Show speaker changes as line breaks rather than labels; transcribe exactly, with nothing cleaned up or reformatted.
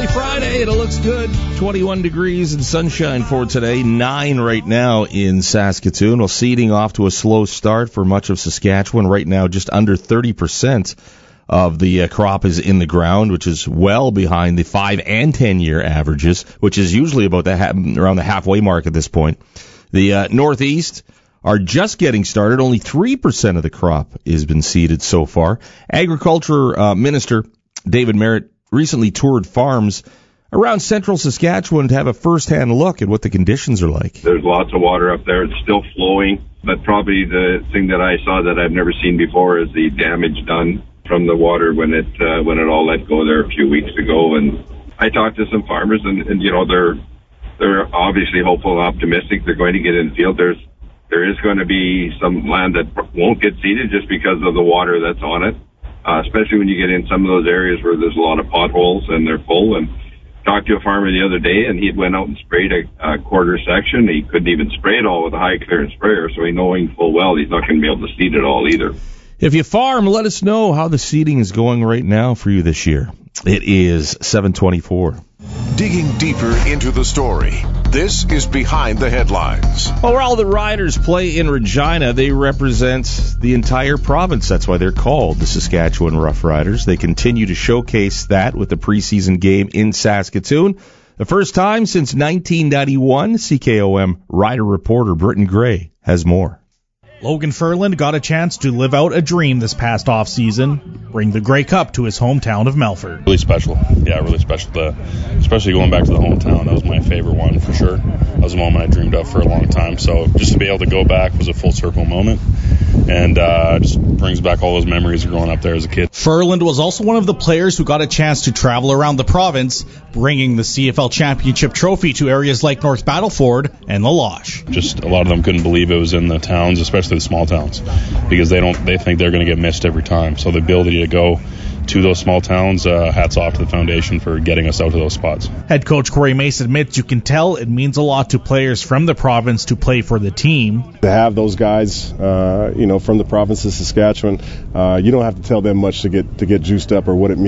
Friday, and it looks good. twenty-one degrees and sunshine for today. Nine right now in Saskatoon. Well, seeding off to a slow start for much of Saskatchewan. Right now, just under thirty percent of the uh, crop is in the ground, which is well behind the five and ten year averages, which is usually about the ha- around the halfway mark at this point. The uh, Northeast are just getting started. Only three percent of the crop has been seeded so far. Agriculture uh, Minister David Merritt recently toured farms around central Saskatchewan to have a first-hand look at what the conditions are like.
There's lots of water up there. It's still flowing, but probably the thing that I saw that I've never seen before is the damage done from the water when it uh, when it all let go there a few weeks ago. And I talked to some farmers, and, and you know they're they're obviously hopeful and optimistic they're going to get in the field. There's there is going to be some land that won't get seeded just because of the water that's on it. Uh, especially when you get in some of those areas where there's a lot of potholes and they're full. And talked to a farmer the other day, and he went out and sprayed a, a quarter section. He couldn't even spray it all with a high clearance sprayer, so he knowing full well he's not going to be able to seed it all either.
If you farm, let us know how the seeding is going right now for you this year. It is seven twenty-four.
Digging deeper into the story, this is Behind the Headlines.
Well, where all the Riders play in Regina, they represent the entire province. That's why they're called the Saskatchewan Roughriders. They continue to showcase that with the preseason game in Saskatoon. The first time since nineteen ninety-one, C K O M Rider reporter Britton Gray has more.
Logan Ferland got a chance to live out a dream this past offseason, bring the Grey Cup to his hometown of Melfort.
Really special. Yeah, really special. The, especially going back to the hometown, that was my favorite one for sure. That was a moment I dreamed of for a long time. So just to be able to go back was a full circle moment. And uh, just brings back all those memories of growing up there as a kid.
Ferland was also one of the players who got a chance to travel around the province, bringing the C F L Championship trophy to areas like North Battleford and La Loche.
Just a lot of them couldn't believe it was in the towns, especially the small towns, because they don't they think they're going to get missed every time. So the ability to go to those small towns, uh, hats off to the foundation for getting us out to those spots.
Head coach Corey Mace admits you can tell it means a lot to players from the province to play for the team.
To have those guys, uh, you know, from the province of Saskatchewan, uh, you don't have to tell them much to get to get juiced up or what it means.